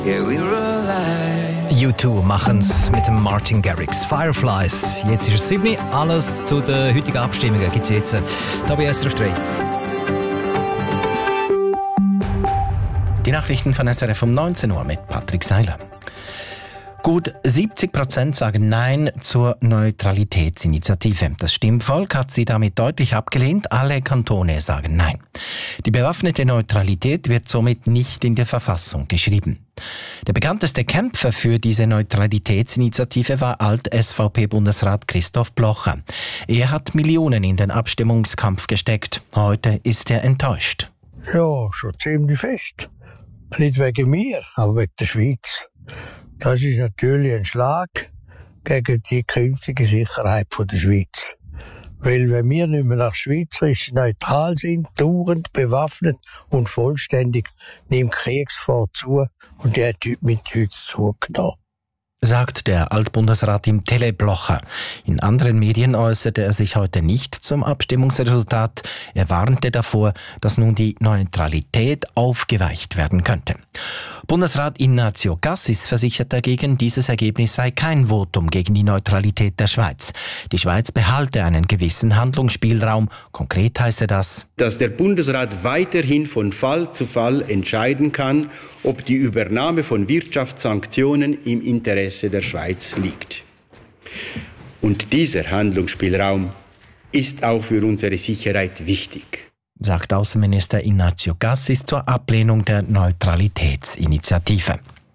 U2 machen's mit dem Martin Garrix. Fireflies. Jetzt ist es 7. Alles zu den heutigen Abstimmungen gibt es jetzt hier bei SRF 3. Die Nachrichten von SRF um 19 Uhr mit Patrick Seiler. Gut 70% sagen Nein zur Neutralitätsinitiative. Das Stimmvolk hat sie damit deutlich abgelehnt. Alle Kantone sagen Nein. Die bewaffnete Neutralität wird somit nicht in der Verfassung geschrieben. Der bekannteste Kämpfer für diese Neutralitätsinitiative war Alt-SVP-Bundesrat Christoph Blocher. Er hat Millionen in den Abstimmungskampf gesteckt. Heute ist er enttäuscht. Ja, schon ziemlich fest. Nicht wegen mir, aber wegen der Schweiz. Das ist natürlich ein Schlag gegen die künftige Sicherheit der Schweiz. Weil wenn wir nicht mehr nach Schweizerisch neutral sind, dauernd bewaffnet und vollständig, nimmt Kriegsgefahr zu und die hat mit heute zugenommen. Sagt der Altbundesrat im Tele Blocher. In anderen Medien äußerte er sich heute nicht zum Abstimmungsresultat. Er warnte davor, dass nun die Neutralität aufgeweicht werden könnte. Bundesrat Ignazio Cassis versichert dagegen, dieses Ergebnis sei kein Votum gegen die Neutralität der Schweiz. Die Schweiz behalte einen gewissen Handlungsspielraum. Konkret heiße das, dass der Bundesrat weiterhin von Fall zu Fall entscheiden kann, ob die Übernahme von Wirtschaftssanktionen im Interesse der Schweiz liegt. Und dieser Handlungsspielraum ist auch für unsere Sicherheit wichtig, sagt Außenminister Ignazio Cassis zur Ablehnung der Neutralitätsinitiative.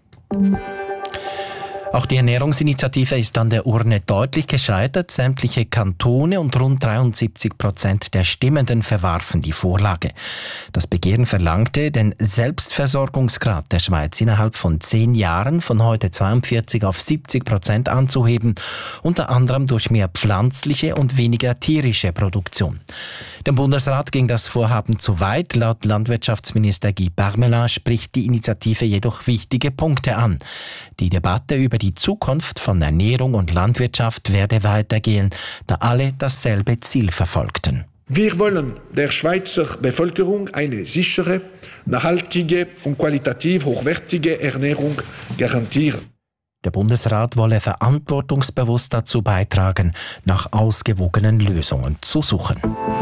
Auch die Ernährungsinitiative ist an der Urne deutlich gescheitert. Sämtliche Kantone und rund 73% der Stimmenden verwarfen die Vorlage. Das Begehren verlangte, den Selbstversorgungsgrad der Schweiz innerhalb von 10 Jahren von heute 42 auf 70% anzuheben, unter anderem durch mehr pflanzliche und weniger tierische Produktion. Dem Bundesrat ging das Vorhaben zu weit. Laut Landwirtschaftsminister Guy Parmelin spricht die Initiative jedoch wichtige Punkte an. Die Debatte über die Zukunft von Ernährung und Landwirtschaft werde weitergehen, da alle dasselbe Ziel verfolgten. Wir wollen der Schweizer Bevölkerung eine sichere, nachhaltige und qualitativ hochwertige Ernährung garantieren. Der Bundesrat wolle verantwortungsbewusst dazu beitragen, nach ausgewogenen Lösungen zu suchen.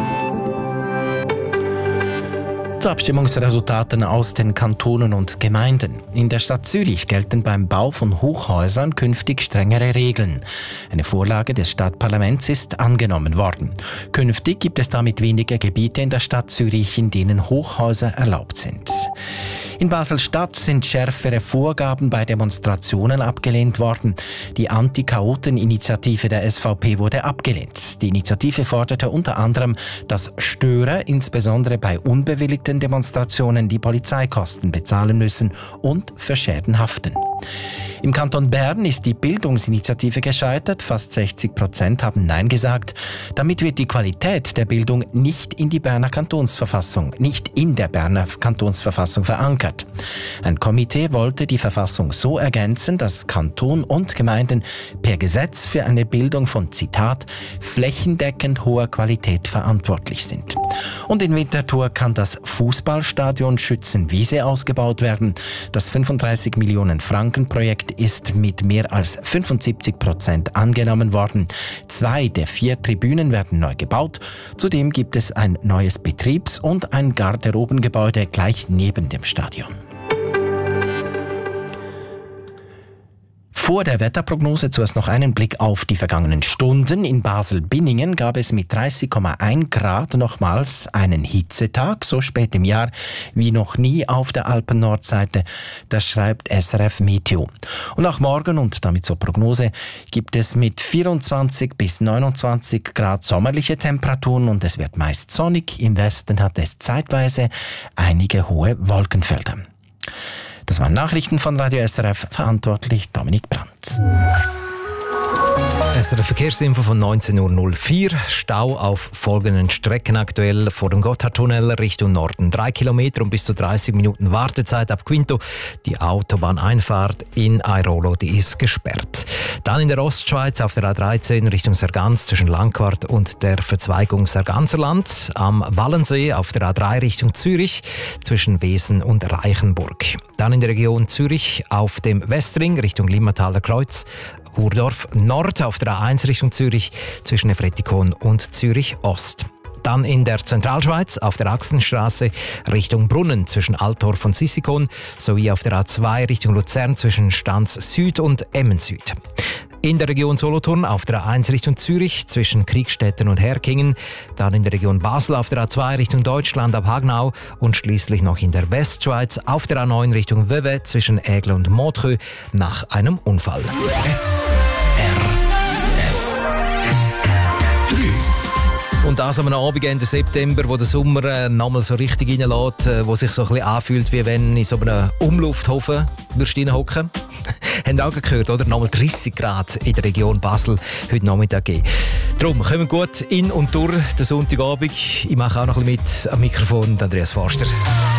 Zu Abstimmungsresultaten aus den Kantonen und Gemeinden. In der Stadt Zürich gelten beim Bau von Hochhäusern künftig strengere Regeln. Eine Vorlage des Stadtparlaments ist angenommen worden. Künftig gibt es damit weniger Gebiete in der Stadt Zürich, in denen Hochhäuser erlaubt sind. In Basel-Stadt sind schärfere Vorgaben bei Demonstrationen abgelehnt worden. Die Anti-Chaoten-Initiative der SVP wurde abgelehnt. Die Initiative forderte unter anderem, dass Störer insbesondere bei unbewilligten Demonstrationen die Polizeikosten bezahlen müssen und für Schäden haften. Im Kanton Bern ist die Bildungsinitiative gescheitert. Fast 60% haben Nein gesagt. Damit wird die Qualität der Bildung nicht in der Berner Kantonsverfassung verankert. Ein Komitee wollte die Verfassung so ergänzen, dass Kanton und Gemeinden per Gesetz für eine Bildung von, Zitat, flächendeckend hoher Qualität verantwortlich sind. Und in Winterthur kann das Fußballstadion Schützenwiese ausgebaut werden. Das 35 Millionen Franken Projekt ist mit mehr als 75% angenommen worden. 2 der 4 Tribünen werden neu gebaut. Zudem gibt es ein neues Betriebs- und ein Garderobengebäude gleich neben dem Stadion. Vor der Wetterprognose zuerst noch einen Blick auf die vergangenen Stunden. In Basel-Binningen gab es mit 30,1 Grad nochmals einen Hitzetag, so spät im Jahr wie noch nie auf der Alpen-Nordseite. Das schreibt SRF Meteo. Und auch morgen, und damit zur Prognose, gibt es mit 24 bis 29 Grad sommerliche Temperaturen und es wird meist sonnig. Im Westen hat es zeitweise einige hohe Wolkenfelder. Das waren Nachrichten von Radio SRF, verantwortlich Dominik Brandt. Das ist eine Verkehrsinfo von 19.04 Uhr. Stau auf folgenden Strecken aktuell vor dem Gotthardtunnel Richtung Norden. 3 Kilometer und bis zu 30 Minuten Wartezeit ab Quinto. Die Autobahneinfahrt in Airolo, die ist gesperrt. Dann in der Ostschweiz auf der A13 Richtung Sargans zwischen Langquart und der Verzweigung Sarganserland. Am Wallensee auf der A3 Richtung Zürich zwischen Wesen und Reichenburg. Dann in der Region Zürich auf dem Westring Richtung Limmataler Kreuz. Urdorf Nord auf der A1 Richtung Zürich zwischen Efretikon und Zürich Ost. Dann in der Zentralschweiz auf der Axenstraße Richtung Brunnen zwischen Altdorf und Sissikon sowie auf der A2 Richtung Luzern zwischen Stanz Süd und Emmen Süd. In der Region Solothurn auf der A1 Richtung Zürich zwischen Kriegstetten und Herkingen, dann in der Region Basel auf der A2 Richtung Deutschland ab Hagnau und schließlich noch in der Westschweiz auf der A9 Richtung Vevey zwischen Aigle und Montreux nach einem Unfall. Und das am Abend Ende September, wo der Sommer nochmal so richtig reinlässt, wo sich so ein bisschen anfühlt, wie wenn in so einem Umlufthofen hocken. Habt ihr auch gehört, oder? Nochmal 30 Grad in der Region Basel heute Nachmittag geben. Darum kommen wir gut in und durch den Sonntagabend. Ich mache auch noch ein bisschen mit am Mikrofon, Andreas Forster.